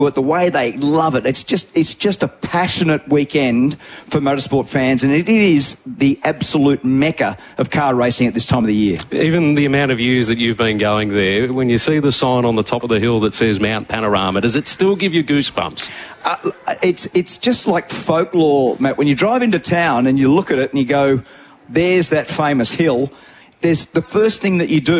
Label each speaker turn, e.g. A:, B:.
A: But the way they love it, it's just a passionate weekend for motorsport fans, and it is the absolute mecca of car racing at this time of the year.
B: Even the amount of years that you've been going there, when you see the sign on the top of the hill that says Mount Panorama, does it still give you goosebumps?
A: It's just like folklore, Matt. When you drive into town and you look at it and you go, there's that famous hill, there's the first thing that you do